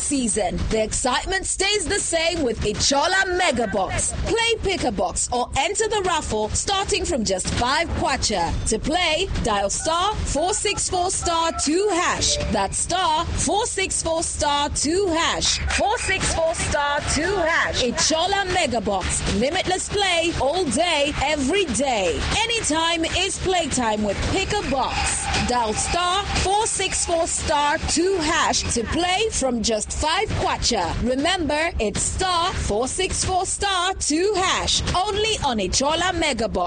season. The excitement stays the same with Ichola Mega Box. Play Pick a Box or enter the raffle starting from just 5 kwacha. To play, dial star 464 star 2 hash. That's star 464 star 2 hash. 464 star 2 hash. Ichola Mega Box. Limitless play all day, every day. Anytime is playtime with Pick a Box. Dial star 464 star 2 hash to play from just 5 kwacha. Remember, it's star 464 star 2 hash. Only on Ichola Mega Box.